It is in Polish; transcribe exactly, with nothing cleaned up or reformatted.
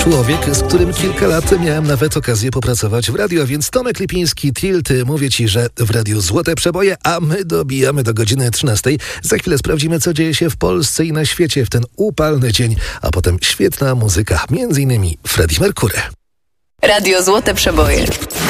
Człowiek, z którym kilka lat miałem nawet okazję popracować w radiu, a więc Tomek Lipiński, Tilt. Mówię ci, że w radiu Złote Przeboje, a my dobijamy do godziny trzynastej. Za chwilę sprawdzimy, co dzieje się w Polsce i na świecie w ten upalny dzień, a potem świetna muzyka, między innymi Freddie Mercury. Radio Złote Przeboje.